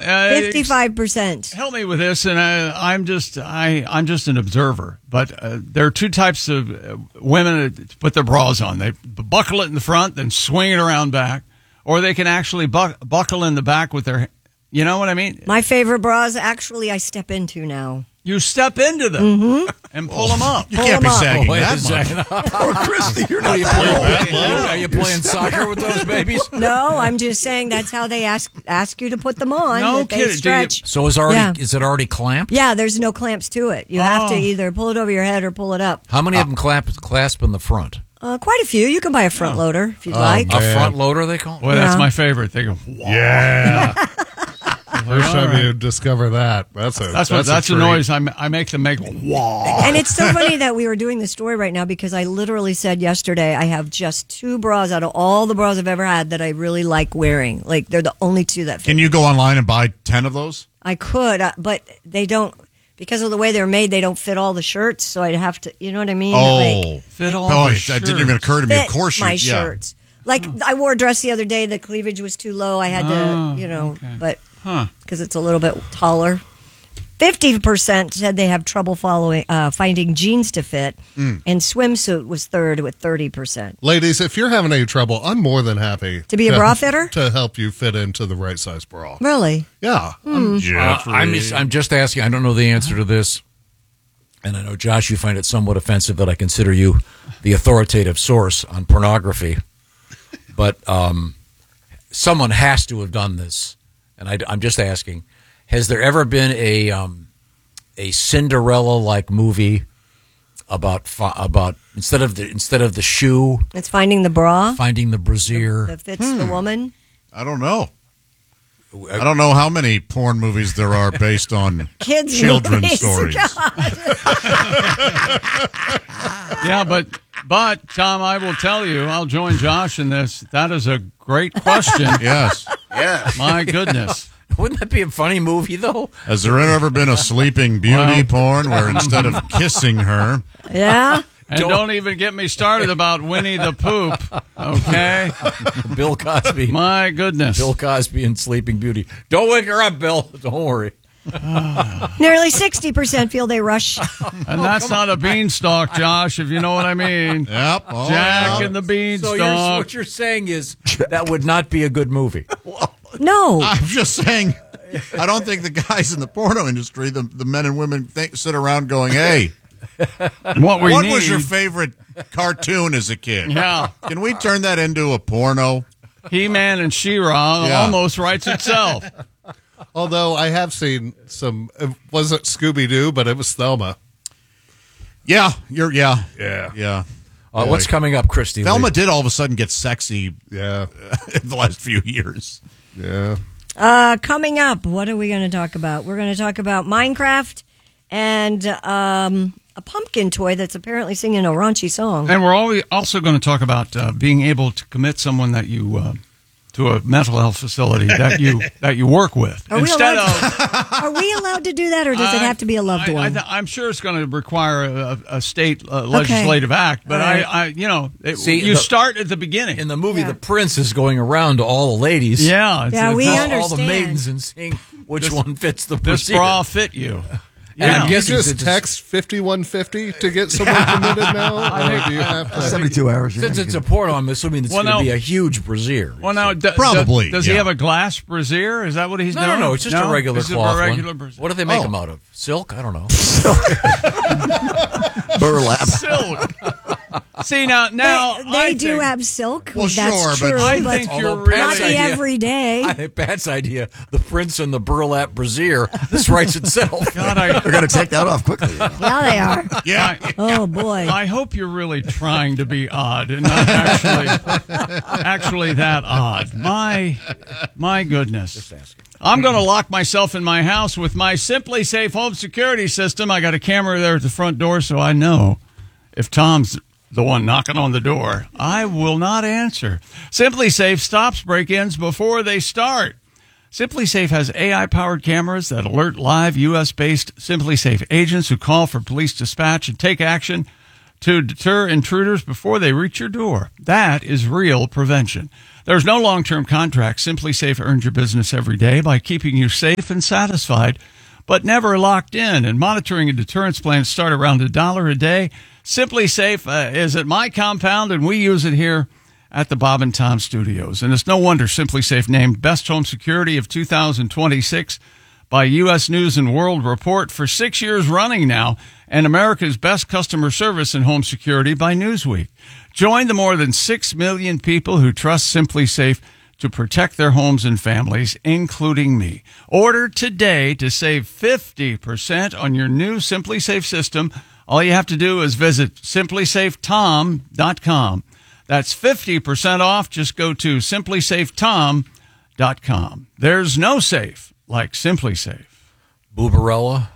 55%. Help me with this, and I'm just an observer. But there are two types of women that put their bras on. They buckle it in the front, then swing it around back, or they can actually buckle in the back with their. You know what I mean? My favorite bras, actually, I step into now. You step into them and pull them up. You can't be sagging that much. Poor Christy, you're not Are you playing soccer with those babies? No, I'm just saying that's how they ask you to put them on. No that they kidding. stretch. So is it already clamped? Yeah, there's no clamps to it. You have to either pull it over your head or pull it up. How many of them clasp in the front? Quite a few. You can buy a front loader if you'd like. A front loader, they call it? Boy, that's my favorite. They go, wow. Yeah. First time you discover that. That's a noise I make them make. Wow. And it's so funny that we were doing this story right now because I literally said yesterday I have just 2 bras out of all the bras I've ever had that I really like wearing. Like they're the only 2 that fit. Can you go online and buy 10 of those? I could, but they don't. Because of the way they're made, they don't fit all the shirts, so I'd have to. You know what I mean? Oh, fit all the that shirts. didn't even occur to me. Of course, my shirts. Like I wore a dress the other day. The cleavage was too low. I had to, but because it's a little bit taller. 50% said they have trouble finding jeans to fit, and swimsuit was third with 30%. Ladies, if you're having any trouble, I'm more than happy to be a bra fitter to help you fit into the right size bra. Really? Yeah. I'm just asking. I don't know the answer to this, and I know Josh, you find it somewhat offensive that I consider you the authoritative source on pornography, but someone has to have done this, and I'm just asking. Has there ever been a Cinderella-like movie about instead of the shoe, it's finding the bra, finding the brassiere that fits the woman? I don't know. I don't know how many porn movies there are based on children's movies. stories. Yeah, but Tom, I will tell you, I'll join Josh in this. That is a great question. Yes. My goodness. Wouldn't that be a funny movie, though? Has there ever been a Sleeping Beauty porn where instead of kissing her... Yeah. And don't even get me started about Winnie the Poop, okay? Bill Cosby. My goodness. Bill Cosby and Sleeping Beauty. Don't wake her up, Bill. Don't worry. Nearly 60% feel they rush. And that's not a beanstalk, Josh, if you know what I mean. Yep. Jack and the beanstalk. So what you're saying is that would not be a good movie. No. I'm just saying, I don't think the guys in the porno industry, the men and women, sit around going, hey, what was your favorite cartoon as a kid? Yeah. Can we turn that into a porno? He-Man and She-Ra almost writes itself. Although I have seen some, it wasn't Scooby-Doo, but it was Thelma. Yeah. What's coming up, Christy? Thelma did all of a sudden get sexy in the last few years. Yeah. Coming up, what are we going to talk about? We're going to talk about Minecraft and a pumpkin toy that's apparently singing a raunchy song. And we're also going to talk about being able to commit someone that you to a mental health facility that you work with. Are we allowed to do that, or does it have to be a loved one? I'm sure it's going to require a state legislative act, but you start at the beginning. In the movie, the prince is going around to all the ladies. Yeah, we understand. All the maidens and seeing which one fits the this bra fit you. Yeah. You just text 5150 to get someone committed now? Or do you have to 72 hours. Since it's a porno, I'm assuming it's going to be a huge brassiere. Well, now, probably. Does he have a glass brassiere? Is that what he's doing? No, it's just a regular cloth one. What do they make them out of? Silk? I don't know. Burlap. Silk. See, now they do have silk. Well, that's sure, true, but I think you're not really... the everyday. I think Pat's idea, the prince and the burlap brassiere, this writes itself. God, they're going to take that off quickly. Yeah, they are. Yeah. Oh, boy. I hope you're really trying to be odd and not actually that odd. My goodness. Just asking. I'm going to lock myself in my house with my Simply Safe home security system. I got a camera there at the front door, so I know if Tom's the one knocking on the door, I will not answer. Simply Safe stops break-ins before they start. Simply Safe has AI-powered cameras that alert live U.S.-based Simply Safe agents who call for police dispatch and take action to deter intruders before they reach your door. That is real prevention. There's no long-term contract. Simply Safe earns your business every day by keeping you safe and satisfied, but never locked in. And monitoring and deterrence plans start around $1 a day. Simply Safe is at my compound, and we use it here at the Bob and Tom Studios. And it's no wonder Simply Safe named Best Home Security of 2026 by U.S. News and World Report for 6 years running now, and America's Best Customer Service in Home Security by Newsweek. Join the more than 6 million people who trust Simply Safe to protect their homes and families, including me. Order today to save 50% on your new Simply Safe system. All you have to do is visit simplysafetom.com. That's 50% off. Just go to simplysafetom.com. There's no safe like Simply Safe. Boobarella.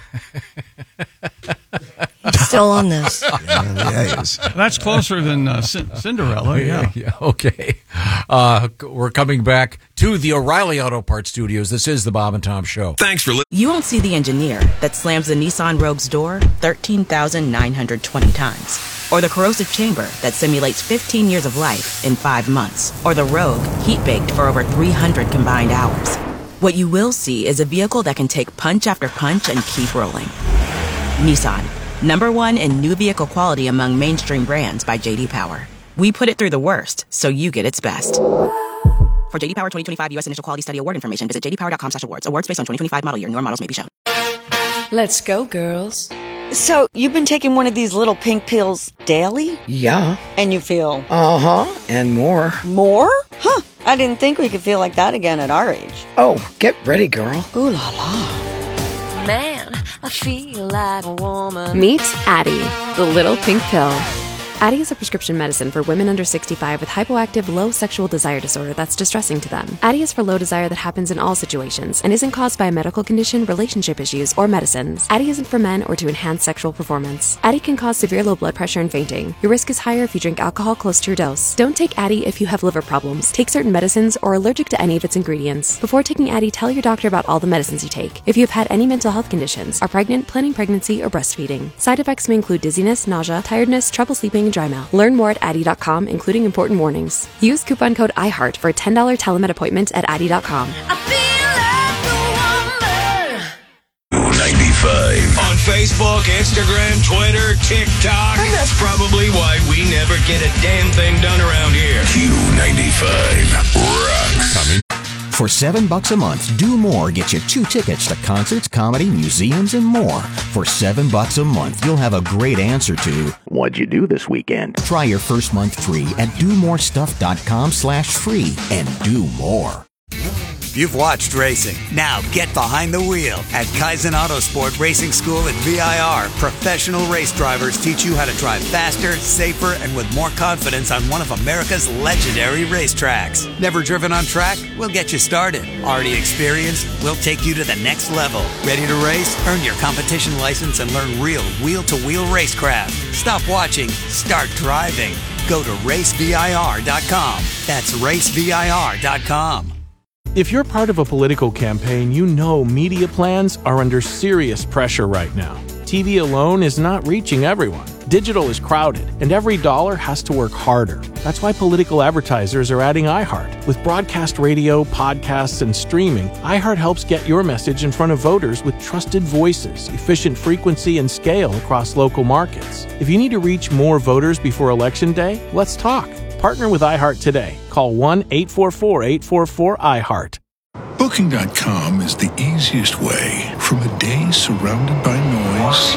He's still on this. That's closer than Cinderella. Yeah. Okay. We're coming back to the O'Reilly Auto Parts Studios. This is the Bob and Tom Show. Thanks for listening. You won't see the engineer that slams the Nissan Rogue's door 13,920 times. Or the corrosive chamber that simulates 15 years of life in 5 months. Or the Rogue heat-baked for over 300 combined hours. What you will see is a vehicle that can take punch after punch and keep rolling. Nissan, #1 in new vehicle quality among mainstream brands by J.D. Power. We put it through the worst, so you get its best. For J.D. Power 2025 U.S. Initial Quality Study Award information, visit jdpower.com/awards. Awards based on 2025 model year. Newer models may be shown. Let's go, girls. So, you've been taking one of these little pink pills daily? Yeah. And you feel? Uh-huh. And more. More? Huh. I didn't think we could feel like that again at our age. Oh, get ready, girl. Ooh la la. Man, I feel like a woman. Meet Addie, the little pink pill. Addie is a prescription medicine for women under 65 with hypoactive low sexual desire disorder that's distressing to them. Addie is for low desire that happens in all situations and isn't caused by a medical condition, relationship issues, or medicines. Addie isn't for men or to enhance sexual performance. Addie can cause severe low blood pressure and fainting. Your risk is higher if you drink alcohol close to your dose. Don't take Addie if you have liver problems, take certain medicines, or are allergic to any of its ingredients. Before taking Addie, tell your doctor about all the medicines you take. If you have had any mental health conditions, are pregnant, planning pregnancy, or breastfeeding. Side effects may include dizziness, nausea, tiredness, trouble sleeping, and dry mouth. Learn more at Addie.com, including important warnings. Use coupon code IHEART for a $10 telemed appointment at Addie.com. I feel like a woman. 95. On Facebook, Instagram, Twitter, TikTok. And that's probably why we never get a damn thing done around here. Q95 rocks. For $7 a month, Do More gets you 2 tickets to concerts, comedy, museums, and more. For $7 a month, you'll have a great answer to, what'd you do this weekend? Try your first month free at domorestuff.com/free and do more. You've watched racing. Now get behind the wheel. At Kaizen Autosport Racing School at VIR, professional race drivers teach you how to drive faster, safer, and with more confidence on one of America's legendary racetracks. Never driven on track? We'll get you started. Already experienced? We'll take you to the next level. Ready to race? Earn your competition license and learn real wheel-to-wheel racecraft. Stop watching. Start driving. Go to racevir.com. That's racevir.com. If you're part of a political campaign, you know media plans are under serious pressure right now. TV alone is not reaching everyone. Digital is crowded, and every dollar has to work harder. That's why political advertisers are adding iHeart. With broadcast radio, podcasts, and streaming, iHeart helps get your message in front of voters with trusted voices, efficient frequency, and scale across local markets. If you need to reach more voters before Election Day, let's talk. Partner with iHeart today. Call 1-844-844-iHeart. Booking.com is the easiest way from a day surrounded by noise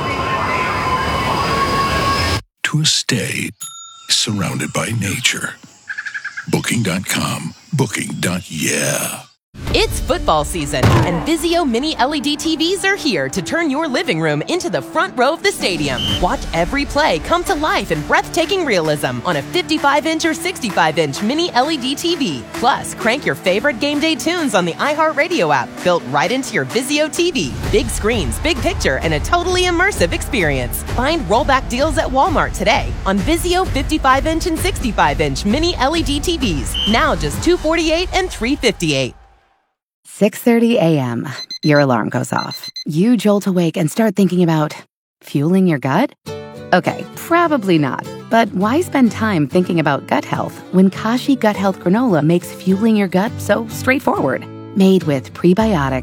to a stay surrounded by nature. Booking.com. Booking.yeah. It's football season, and Vizio Mini LED TVs are here to turn your living room into the front row of the stadium. Watch every play come to life in breathtaking realism on a 55-inch or 65-inch Mini LED TV. Plus, crank your favorite game day tunes on the iHeartRadio app, built right into your Vizio TV. Big screens, big picture, and a totally immersive experience. Find rollback deals at Walmart today on Vizio 55-inch and 65-inch Mini LED TVs. Now just $248 and $358. 6:30 a.m. Your alarm goes off. You jolt awake and start thinking about fueling your gut? Okay, probably not. But why spend time thinking about gut health when Kashi Gut Health Granola makes fueling your gut so straightforward? Made with prebiotics,